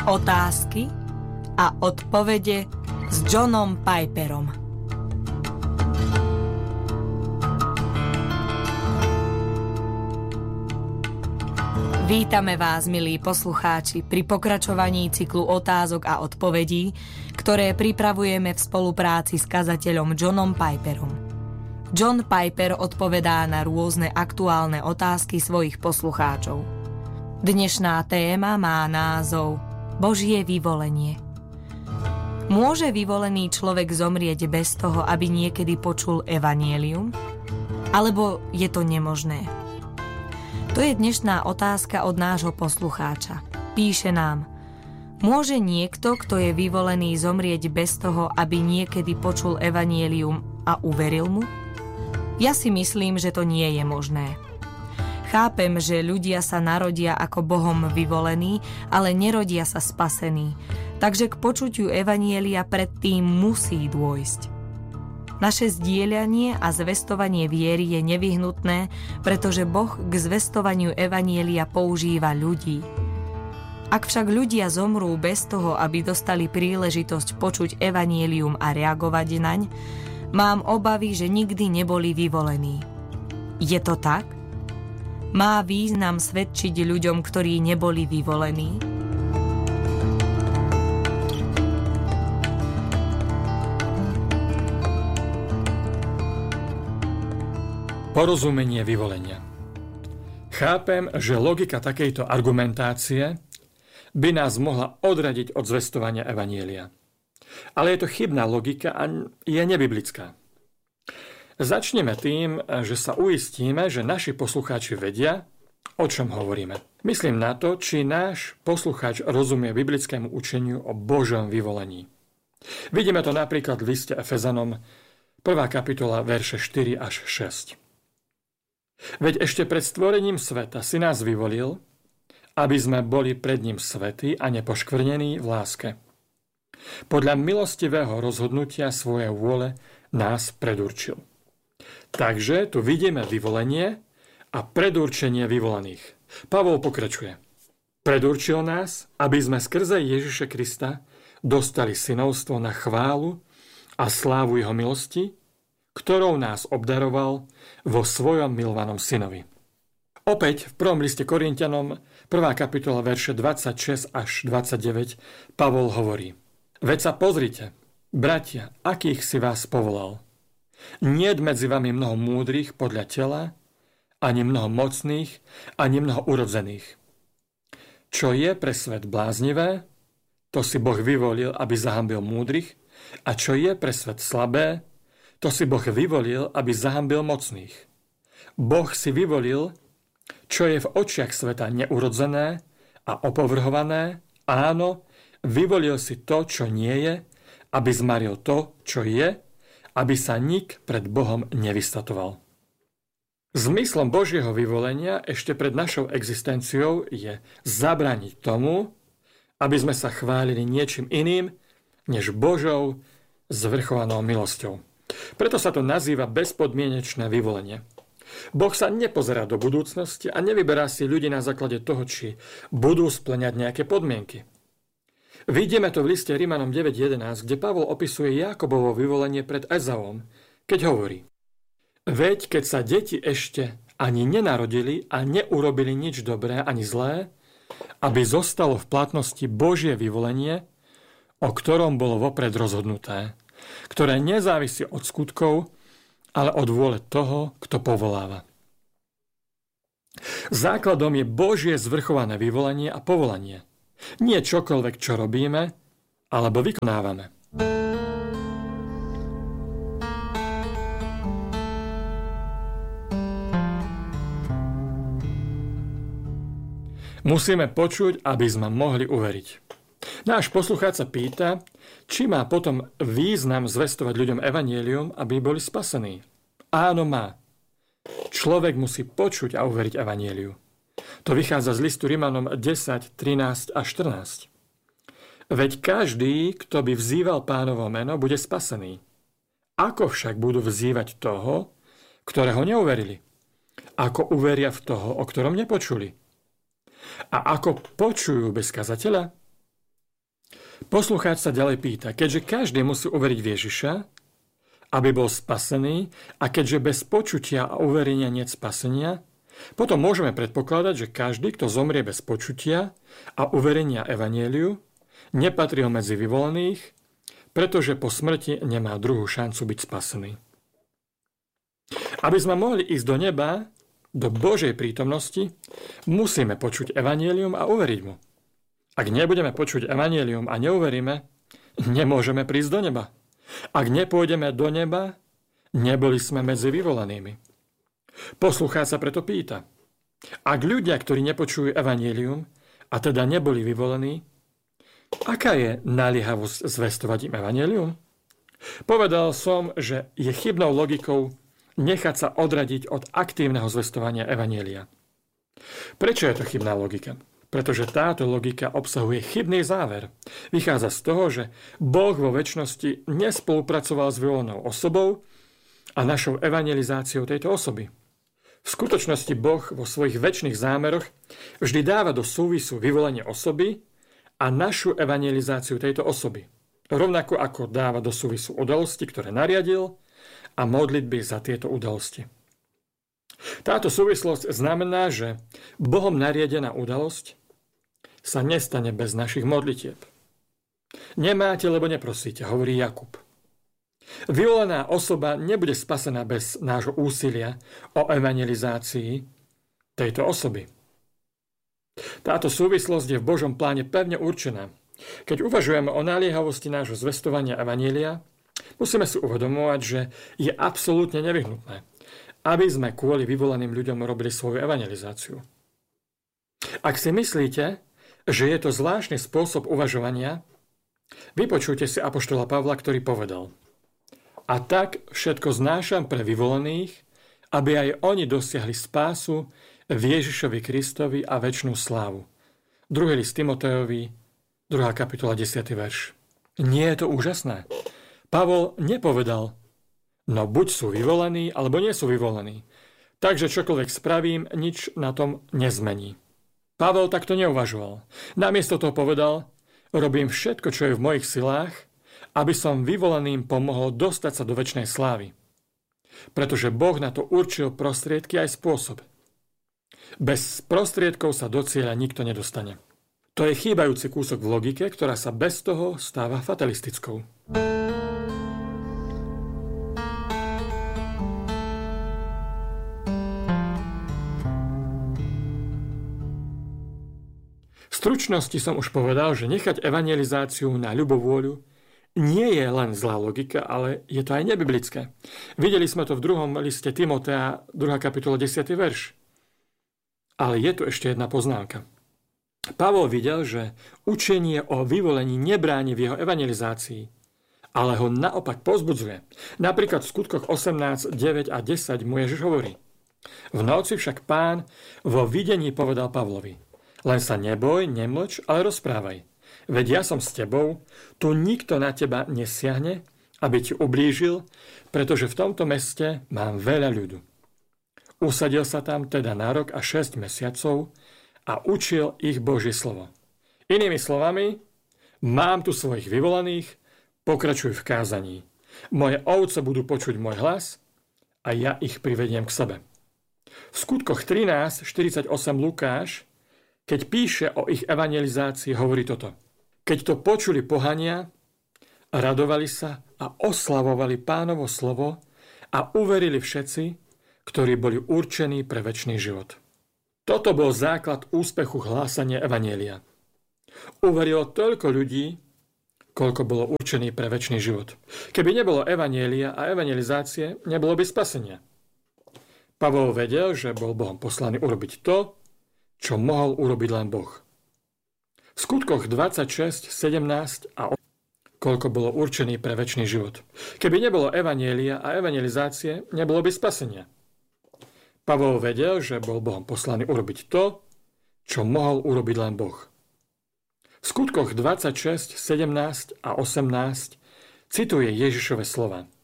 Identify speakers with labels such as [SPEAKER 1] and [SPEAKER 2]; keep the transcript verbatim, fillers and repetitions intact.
[SPEAKER 1] Otázky a odpovede s Johnom Piperom. Vítame vás, milí poslucháči, pri pokračovaní cyklu otázok a odpovedí, ktoré pripravujeme v spolupráci s kazateľom Johnom Piperom. John Piper odpovedá na rôzne aktuálne otázky svojich poslucháčov. Dnešná téma má názov Božie vyvolenie. Môže vyvolený človek zomrieť bez toho, aby niekedy počul evanjelium? Alebo je to nemožné? To je dnešná otázka od nášho poslucháča. Píše nám: Môže niekto, kto je vyvolený, zomrieť bez toho, aby niekedy počul evanjelium a uveril mu? Ja si myslím, že to nie je možné. Chápem, že ľudia sa narodia ako Bohom vyvolení, ale nerodia sa spasení. Takže k počutiu evanjelia predtým musí dôjsť. Naše zdieľanie a zvestovanie viery je nevyhnutné, pretože Boh k zvestovaniu evanjelia používa ľudí. Ak však ľudia zomrú bez toho, aby dostali príležitosť počuť evanjelium a reagovať naň, mám obavy, že nikdy neboli vyvolení. Je to tak? Má význam svedčiť ľuďom, ktorí neboli vyvolení?
[SPEAKER 2] Porozumenie vyvolenia. Chápem, že logika takejto argumentácie by nás mohla odradiť od zvestovania evanjelia. Ale je to chybná logika a je nebiblická. Začneme tým, že sa uistíme, že naši poslucháči vedia, o čom hovoríme. Myslím na to, či náš poslucháč rozumie biblickému učeniu o Božom vyvolení. Vidíme to napríklad v liste Efezanom, prvá kapitola, verše štyri až šesť. Veď ešte pred stvorením sveta si nás vyvolil, aby sme boli pred ním svätí a nepoškvrnení v láske. Podľa milostivého rozhodnutia svojej vôle nás predurčil. Takže tu vidíme vyvolenie a predurčenie vyvolaných. Pavol pokračuje. Predurčil nás, aby sme skrze Ježiša Krista dostali synovstvo na chválu a slávu jeho milosti, ktorou nás obdaroval vo svojom milovanom synovi. Opäť v prvom liste Korinťanom, prvá kapitola, verše dvadsaťšesť až dvadsaťdeväť, Pavol hovorí: Veď sa pozrite, bratia, akých si vás povolal. Niet medzi vami mnoho múdrych podľa tela, ani mnoho mocných, ani mnoho urodzených. Čo je pre svet bláznivé, to si Boh vyvolil, aby zahambil múdrych, a čo je pre svet slabé, to si Boh vyvolil, aby zahambil mocných. Boh si vyvolil, čo je v očiach sveta neurodzené a opovrhované, áno, vyvolil si to, čo nie je, aby zmaril to, čo je, aby sa nik pred Bohom nevystatoval. Zmyslom Božieho vyvolenia ešte pred našou existenciou je zabrániť tomu, aby sme sa chválili niečím iným, než Božou zvrchovanou milosťou. Preto sa to nazýva bezpodmienečné vyvolenie. Boh sa nepozerá do budúcnosti a nevyberá si ľudí na základe toho, či budú spĺňať nejaké podmienky. Vidíme to v liste Rimanom deväť jedenásť, kde Pavol opisuje Jákobovo vyvolenie pred Ezavom, keď hovorí: Veď keď sa deti ešte ani nenarodili a neurobili nič dobré ani zlé, aby zostalo v platnosti Božie vyvolenie, o ktorom bolo vopred rozhodnuté, ktoré nezávisí od skutkov, ale od vôle toho, kto povoláva. Základom je Božie zvrchované vyvolenie a povolanie. Nie čokoľvek, čo robíme, alebo vykonávame. Musíme počuť, aby sme mohli uveriť. Náš poslucháč sa pýta, či má potom význam zvestovať ľuďom evanjelium, aby boli spasení. Áno, má. Človek musí počuť a uveriť evanjeliu. To vychádza z listu Rimanom desať, trinásť a štrnásť. Veď každý, kto by vzýval Pánovo meno, bude spasený. Ako však budú vzývať toho, ktorého neuverili? Ako uveria v toho, o ktorom nepočuli? A ako počujú bez kazateľa? Poslucháč sa ďalej pýta, keďže každý musí uveriť v Ježiša, aby bol spasený, a keďže bez počutia a uverenia nie je spasenia, potom môžeme predpokladať, že každý, kto zomrie bez počutia a uverenia evanjeliu, nepatrí medzi vyvolených, pretože po smrti nemá druhú šancu byť spasený. Aby sme mohli ísť do neba, do Božej prítomnosti, musíme počuť evanjelium a uveriť mu. Ak nebudeme počuť evanjelium a neuveríme, nemôžeme prísť do neba. Ak nepôjdeme do neba, neboli sme medzi vyvolenými. Poslucháč sa preto pýta, ak ľudia, ktorí nepočujú evanjelium a teda neboli vyvolení, aká je naliehavosť zvestovať im evanjelium? Povedal som, že je chybnou logikou nechať sa odradiť od aktívneho zvestovania evanjelia. Prečo je to chybná logika? Pretože táto logika obsahuje chybný záver. Vychádza z toho, že Boh vo večnosti nespolupracoval s vyvolenou osobou a našou evangelizáciou tejto osoby. V skutočnosti Boh vo svojich večných zámeroch vždy dáva do súvisu vyvolenie osoby a našu evangelizáciu tejto osoby. Rovnako ako dáva do súvisu udalosti, ktoré nariadil, a modlitby za tieto udalosti. Táto súvislosť znamená, že Bohom nariadená udalosť sa nestane bez našich modlitieb. Nemáte, lebo neprosíte, hovorí Jakub. Vyvolená osoba nebude spasená bez nášho úsilia o evangelizácii tejto osoby. Táto súvislosť je v Božom pláne pevne určená. Keď uvažujeme o naliehavosti nášho zvestovania evanjelia, musíme si uvedomovať, že je absolútne nevyhnutné, aby sme kvôli vyvoleným ľuďom robili svoju evangelizáciu. Ak si myslíte, že je to zvláštny spôsob uvažovania, vypočujte si apoštola Pavla, ktorý povedal: A tak všetko znášam pre vyvolených, aby aj oni dosiahli spásu v Ježišovi Kristovi a večnú slávu. Druhý list Timotejovi, druhá kapitola, desiaty verš. Nie je to úžasné? Pavol nepovedal, no buď sú vyvolení, alebo nie sú vyvolení. Takže čokoľvek spravím, nič na tom nezmení. Pavel takto neuvažoval. Namiesto toho povedal, robím všetko, čo je v mojich silách, aby som vyvoleným pomohol dostať sa do večnej slávy. Pretože Boh na to určil prostriedky aj spôsob. Bez prostriedkov sa do cieľa nikto nedostane. To je chýbajúci kúsok v logike, ktorá sa bez toho stáva fatalistickou. V stručnosti som už povedal, že nechať evangelizáciu na ľubovôľu nie je len zlá logika, ale je to aj nebiblické. Videli sme to v druhom liste Timotea, druhá kapitola, desiaty verš. Ale je tu ešte jedna poznámka. Pavol videl, že učenie o vyvolení nebráni v jeho evangelizácii, ale ho naopak povzbudzuje. Napríklad v skutkoch osemnásť, deväť a desať mu Ježiš hovorí: V noci však Pán vo videní povedal Pavlovi: Len sa neboj, nemlč, ale rozprávaj. Veď ja som s tebou, tu nikto na teba nesiahne, aby ti ublížil, pretože v tomto meste mám veľa ľudu. Usadil sa tam teda na rok a šesť mesiacov a učil ich Božie slovo. Inými slovami, mám tu svojich vyvolaných, pokračuj v kázaní. Moje ovce budú počuť môj hlas a ja ich privediem k sebe. V skutkoch trinásť štyridsaťosem Lukáš, keď píše o ich evangelizácii, hovorí toto. Keď to počuli pohania, radovali sa a oslavovali Pánovo slovo a uverili všetci, ktorí boli určení pre večný život. Toto bol základ úspechu hlásania evanjelia. Uverilo toľko ľudí, koľko bolo určený pre večný život. Keby nebolo evanjelia a evangelizácie, nebolo by spasenia. Pavol vedel, že bol Bohom poslaný urobiť to, čo mohol urobiť len Boh. V skutkoch dvadsaťšesť, sedemnásť a koľko bolo určený pre večný život. Keby nebolo evanjelia a evangelizácie, nebolo by spasenia. Pavol vedel, že bol Bohom poslaný urobiť to, čo mohol urobiť len Boh. V skutkoch dvadsaťšesť, sedemnásť a osemnásť cituje Ježišove slova.